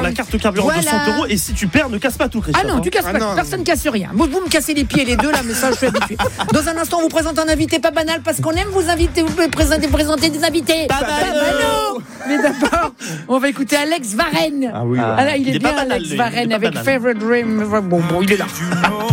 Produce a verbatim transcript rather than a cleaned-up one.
la carte carburant voilà. de cent euros. Et si tu perds, ne casse pas tout, Christophe. Ah non, tu casses Ah pas, non. personne ne casse rien. Vous, vous me cassez les pieds les deux là, mais ça je suis habitué. Dans un instant, on vous présente un invité pas banal parce qu'on aime vous inviter, vous pouvez présenter, présenter des invités. Pas banaux. Mais d'abord, on va écouter Alex Varenne. Ah oui. Ah là, il, Il est, est pas bien banal, Alex lui. Il est Varenne pas avec banal. Favorite Dream. Bon, bon, il est là.